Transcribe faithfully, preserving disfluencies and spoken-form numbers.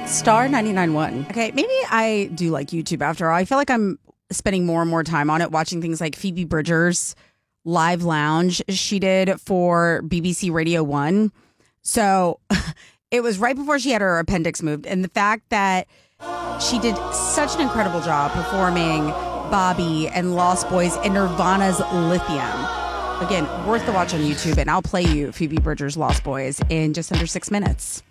Star ninety-nine point one. Okay, maybe I do like YouTube after all. I feel like I'm spending more and more time on it, watching things like Phoebe Bridgers' live lounge she did for B B C Radio one. So it was right before she had her appendix moved. And the fact that she did such an incredible job performing Bobby and Lost Boys and Nirvana's Lithium. Again, worth the watch on YouTube. And I'll play you Phoebe Bridgers' Lost Boys in just under six minutes.